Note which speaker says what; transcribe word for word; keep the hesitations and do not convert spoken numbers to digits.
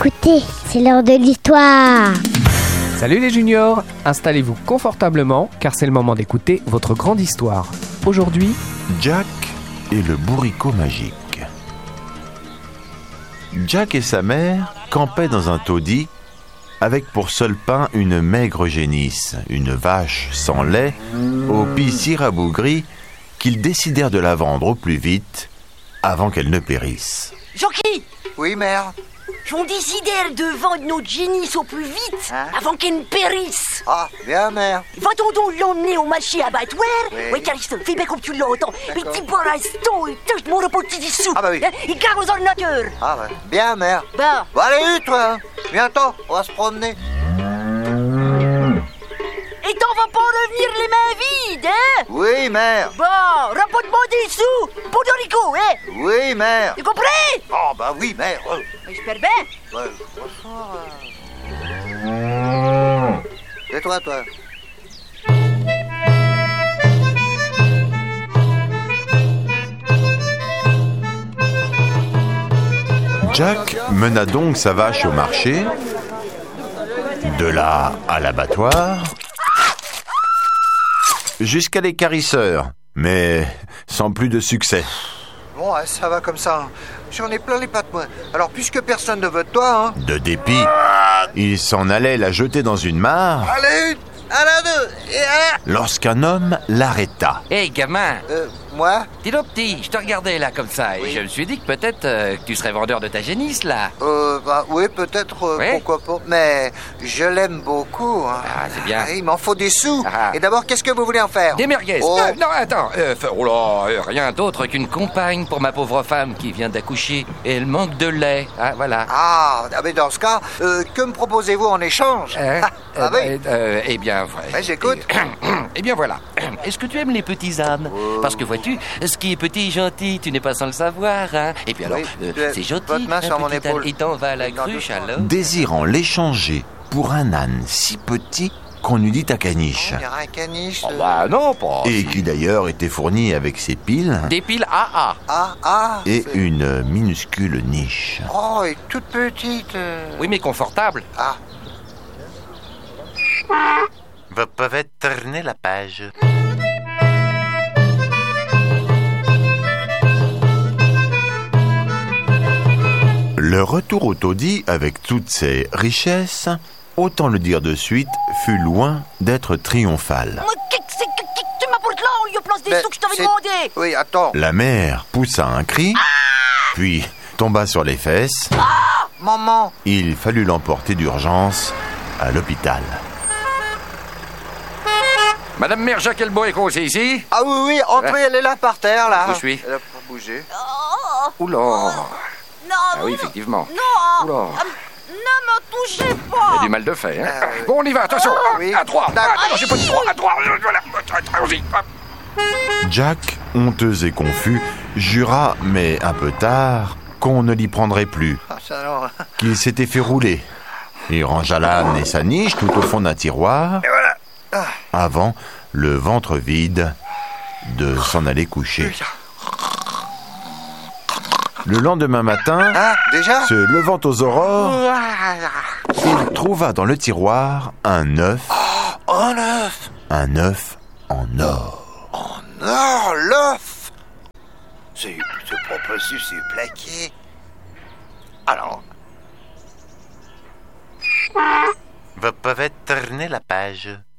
Speaker 1: Écoutez, c'est l'heure de l'histoire.
Speaker 2: Salut les juniors, installez-vous confortablement car c'est le moment d'écouter votre grande histoire. Aujourd'hui,
Speaker 3: Jack et le bourricot magique. Jack et sa mère campaient dans un taudis avec pour seul pain une maigre génisse, une vache sans lait, au pied si rabougri qu'ils décidèrent de la vendre au plus vite avant qu'elle ne périsse.
Speaker 4: Jockey,
Speaker 5: Oui, mère.
Speaker 4: on décidait de vendre notre génisse au plus vite
Speaker 5: Hein
Speaker 4: avant qu'elle ne périsse.
Speaker 5: Ah, bien, mère.
Speaker 4: Va-t-on donc l'emmener au marché abattoir?
Speaker 5: Oui.
Speaker 4: Oui, Caliste, fais bien comme tu l'entends. Mais dis pour l'instant, il touche mon repos de dessous.
Speaker 5: Ah bah oui.
Speaker 4: Il garde aux ordinateurs.
Speaker 5: Ah, ouais. Bien, mère.
Speaker 4: Bah,
Speaker 5: Bon, allez, toi. Bientôt, on va se promener.
Speaker 4: et t'en vas pas revenir les mains vides, hein?
Speaker 5: Oui, mère.
Speaker 4: Bon, rapporte-moi des sous pour Dorico, hein?
Speaker 5: Oui, mère.
Speaker 4: Tu compris?
Speaker 5: Oh, bah oui, mère. Oh,
Speaker 4: J'espère bien.
Speaker 5: ouais, bonsoir. euh. Tais-toi, toi.
Speaker 3: Jack mena donc sa vache au marché, de là à l'abattoir, jusqu'à l'équarrisseur, mais sans plus de succès.
Speaker 5: Bon, hein, ça va comme ça. J'en ai plein les pattes, moi. Alors, puisque personne ne veut de toi, hein.
Speaker 3: De dépit, il s'en allait la jeter dans une mare
Speaker 5: Allez, une, à la deux, et un.
Speaker 3: lorsqu'un homme l'arrêta.
Speaker 6: Hé, hey, gamin,
Speaker 5: Euh, moi
Speaker 6: dis donc petit, je te regardais là comme ça et
Speaker 5: Oui.
Speaker 6: je me suis dit que peut-être euh, que tu serais vendeur de ta génisse là.
Speaker 5: Euh, bah, oui, peut-être, euh,
Speaker 6: Oui.
Speaker 5: pourquoi pas. Mais je l'aime beaucoup, hein.
Speaker 6: Ah, c'est bien.
Speaker 5: Il m'en faut des sous.
Speaker 6: Ah.
Speaker 5: Et d'abord, qu'est-ce que vous voulez en faire?
Speaker 6: Des merguez.
Speaker 5: Oh.
Speaker 6: Euh, non, attends. Euh, f- oh là, euh, rien d'autre qu'une compagne pour ma pauvre femme qui vient d'accoucher et elle manque de lait. Ah, voilà.
Speaker 5: Ah, ah, mais dans ce cas, euh, que me proposez-vous en échange?
Speaker 6: Hein
Speaker 5: Ah, ah
Speaker 6: Euh,
Speaker 5: oui.
Speaker 6: euh, eh bien, ouais.
Speaker 5: Ouais, j'écoute.
Speaker 6: Eh, eh bien, voilà. Est-ce que tu aimes les petits ânes? Parce que vois-tu, ce qui est petit et gentil, tu n'es pas sans le savoir, hein. Et puis alors,
Speaker 5: Oui,
Speaker 6: euh,
Speaker 5: euh,
Speaker 6: c'est gentil.
Speaker 5: votre main
Speaker 6: un
Speaker 5: sur mon
Speaker 6: petit
Speaker 5: épaule.
Speaker 6: âne. Et t'en vas à la
Speaker 5: Non,
Speaker 6: cruche
Speaker 5: doucement.
Speaker 6: alors?
Speaker 3: Désirant l'échanger pour un âne si petit qu'on eût dit à caniche,
Speaker 5: Il y aura un caniche.
Speaker 6: Oh,
Speaker 5: euh.
Speaker 6: bah non, pas.
Speaker 3: et qui d'ailleurs était fourni avec ses piles
Speaker 6: Des piles A A.
Speaker 5: Ah, ah.
Speaker 3: et
Speaker 5: c'est-
Speaker 3: une minuscule niche.
Speaker 5: Oh, et toute petite. euh.
Speaker 6: Oui, mais confortable.
Speaker 5: Ah,
Speaker 3: Vous pouvez tourner la page. Le retour au taudis avec toutes ses richesses, autant le dire de suite, fut loin d'être triomphal.
Speaker 4: Mais qu'est-ce que c'est que tu m'apportes là en lieu place des
Speaker 5: mais
Speaker 4: sous que je t'avais
Speaker 5: c'est-
Speaker 4: demandé?
Speaker 5: Oui, attends.
Speaker 3: La mère poussa un cri, puis tomba sur les fesses.
Speaker 5: Maman.
Speaker 3: Il fallut l'emporter d'urgence à l'hôpital.
Speaker 6: Madame Mère Jacques Elboéco, c'est ici?
Speaker 5: Ah oui, oui, entrez, elle est là par terre, là.
Speaker 6: Où je suis?
Speaker 5: Elle a pas bougé.
Speaker 6: Oula.
Speaker 4: Non,
Speaker 6: Ah oui, effectivement.
Speaker 4: non,
Speaker 6: Oula.
Speaker 4: ah, ne me touchez
Speaker 6: Il y
Speaker 4: pas.
Speaker 6: a du mal de fait, hein?
Speaker 5: Ah, oui.
Speaker 6: Bon, on y va, attention.
Speaker 5: Oui.
Speaker 6: À trois.
Speaker 5: D'accord.
Speaker 6: Ah, non, j'ai pas dit trois. À trois. Voilà. Allons-y. Hop.
Speaker 3: Jack, honteux et confus, jura, mais un peu tard, qu'on ne l'y prendrait plus,
Speaker 5: Ah, ça non.
Speaker 3: qu'il s'était fait rouler. Il rangea l'âne et sa niche tout au fond d'un tiroir, avant, le ventre vide, de s'en aller coucher. Le lendemain matin,
Speaker 5: Ah, déjà?
Speaker 3: se levant aux aurores, il trouva dans le tiroir un œuf,
Speaker 5: Un œuf.
Speaker 3: un œuf en or.
Speaker 5: Non, l'œuf. C'est c'est pas possible, c'est plaqué. Alors,
Speaker 3: Vous pouvez tourner la page.